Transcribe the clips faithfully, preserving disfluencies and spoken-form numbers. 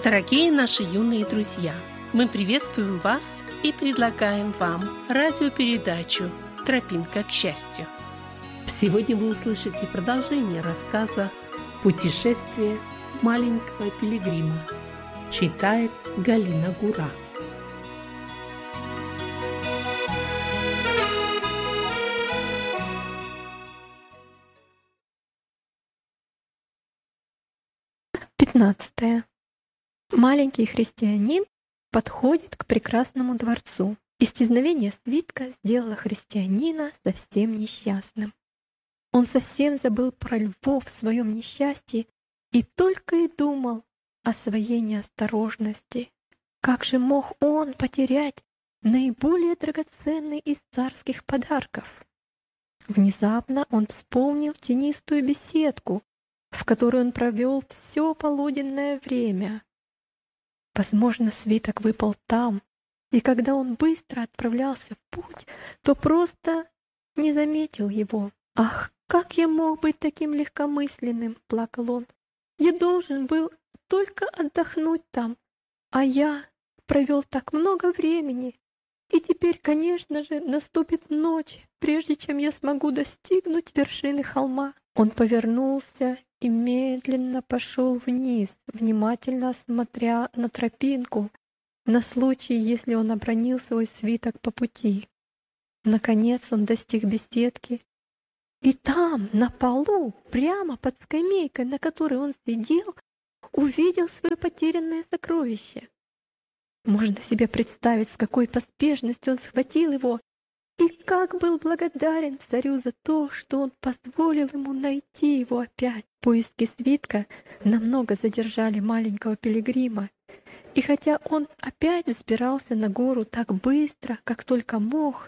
Дорогие наши юные друзья, мы приветствуем вас и предлагаем вам радиопередачу «Тропинка к счастью». Сегодня вы услышите продолжение рассказа «Путешествие маленького пилигрима». Читает Галина Гура. пятнадцатое. Маленький христианин подходит к прекрасному дворцу. Исчезновение свитка сделало христианина совсем несчастным. Он совсем забыл про львов в своем несчастье и только и думал о своей неосторожности. Как же мог он потерять наиболее драгоценный из царских подарков? Внезапно он вспомнил тенистую беседку, в которой он провел все полуденное время. Возможно, свиток выпал там, и когда он быстро отправлялся в путь, то просто не заметил его. «Ах, как я мог быть таким легкомысленным!» — плакал он. «Я должен был только отдохнуть там, а я провел так много времени, и теперь, конечно же, наступит ночь, прежде чем я смогу достигнуть вершины холма». Он повернулся и медленно пошел вниз, внимательно смотря на тропинку, на случай, если он обронил свой свиток по пути. Наконец он достиг беседки, и там, на полу, прямо под скамейкой, на которой он сидел, увидел свое потерянное сокровище. Можно себе представить, с какой поспешностью он схватил его, и как был благодарен царю за то, что он позволил ему найти его опять. Поиски свитка намного задержали маленького пилигрима, и хотя он опять взбирался на гору так быстро, как только мог,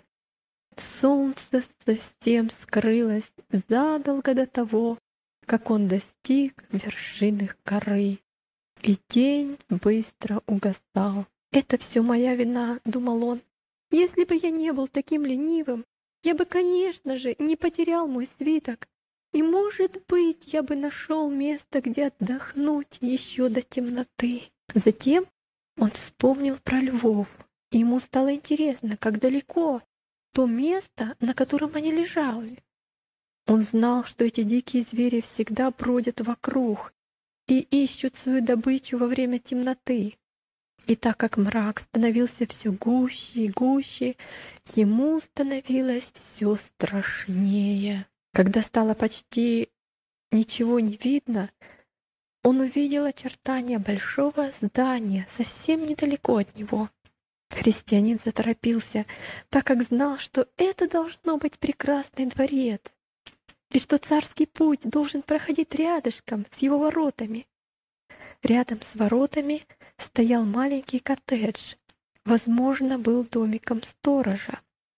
солнце совсем скрылось задолго до того, как он достиг вершины горы, и день быстро угасал. «Это все моя вина», — думал он. «Если бы я не был таким ленивым, я бы, конечно же, не потерял мой свиток, и, может быть, я бы нашел место, где отдохнуть еще до темноты». Затем он вспомнил про львов, и ему стало интересно, как далеко то место, на котором они лежали. Он знал, что эти дикие звери всегда бродят вокруг и ищут свою добычу во время темноты. И так как мрак становился все гуще и гуще, ему становилось все страшнее. Когда стало почти ничего не видно, он увидел очертания большого здания совсем недалеко от него. Христианин заторопился, так как знал, что это должно быть прекрасный дворец, и что царский путь должен проходить рядышком с его воротами. Рядом с воротами стоял маленький коттедж, возможно, был домиком сторожа.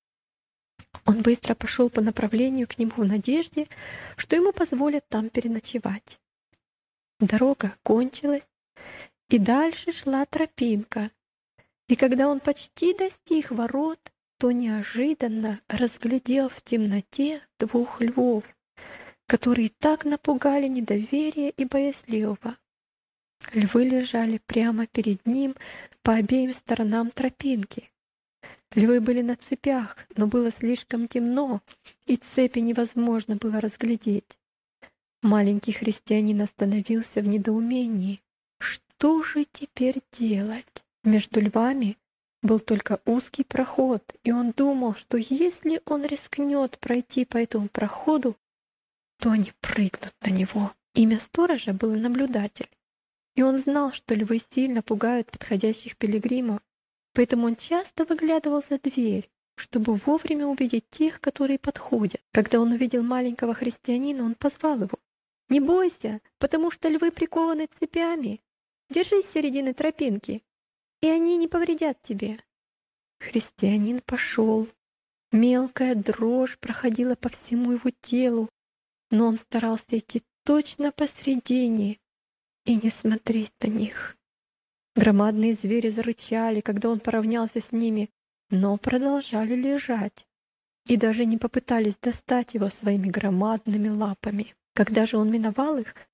Он быстро пошел по направлению к нему в надежде, что ему позволят там переночевать. Дорога кончилась, и дальше шла тропинка, и когда он почти достиг ворот, то неожиданно разглядел в темноте двух львов, которые так напугали недоверие и боязливого. Львы лежали прямо перед ним по обеим сторонам тропинки. Львы были на цепях, но было слишком темно, и цепи невозможно было разглядеть. Маленький христианин остановился в недоумении. Что же теперь делать? Между львами был только узкий проход, и он думал, что если он рискнет пройти по этому проходу, то они прыгнут на него. Имя сторожа было наблюдатель. И он знал, что львы сильно пугают подходящих пилигримов, поэтому он часто выглядывал за дверь, чтобы вовремя увидеть тех, которые подходят. Когда он увидел маленького христианина, он позвал его. «Не бойся, потому что львы прикованы цепями. Держись середины тропинки, и они не повредят тебе». Христианин пошел. Мелкая дрожь проходила по всему его телу, но он старался идти точно посредине и не смотреть на них. Громадные звери зарычали, когда он поравнялся с ними, но продолжали лежать и даже не попытались достать его своими громадными лапами. Когда же он миновал их,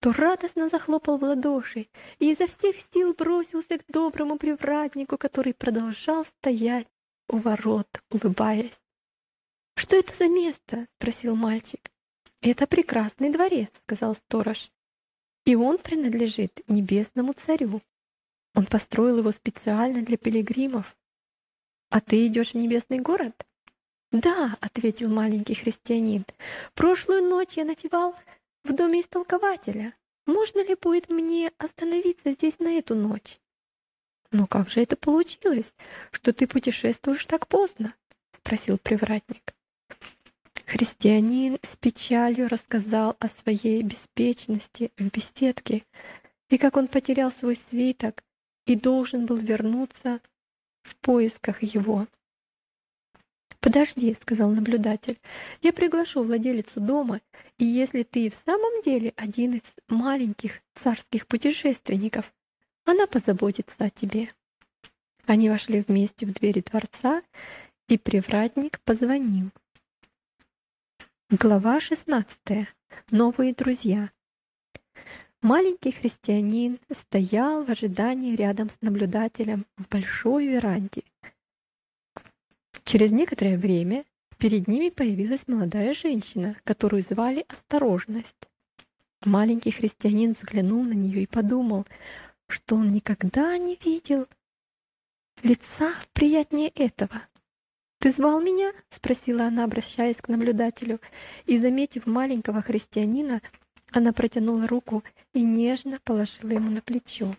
то радостно захлопал в ладоши и изо всех сил бросился к доброму привратнику, который продолжал стоять у ворот, улыбаясь. «Что это за место?» — спросил мальчик. «Это прекрасный дворец», — сказал сторож. «И он принадлежит небесному царю. Он построил его специально для пилигримов. А ты идешь в небесный город?» «Да», — ответил маленький христианин. «Прошлую ночь я ночевал в доме истолкователя. Можно ли будет мне остановиться здесь на эту ночь?» «Но как же это получилось, что ты путешествуешь так поздно?» — спросил привратник. Христианин с печалью рассказал о своей беспечности в беседке и как он потерял свой свиток и должен был вернуться в поисках его. «Подожди», — сказал наблюдатель, — «я приглашу владелицу дома, и если ты в самом деле один из маленьких царских путешественников, она позаботится о тебе». Они вошли вместе в двери дворца, и привратник позвонил. Глава шестнадцатая. Новые друзья. Маленький христианин стоял в ожидании рядом с наблюдателем в большой веранде. Через некоторое время перед ними появилась молодая женщина, которую звали Осторожность. Маленький христианин взглянул на нее и подумал, что он никогда не видел лица приятнее этого. «Ты звал меня?» — спросила она, обращаясь к наблюдателю, и, заметив маленького христианина, она протянула руку и нежно положила ему на плечо.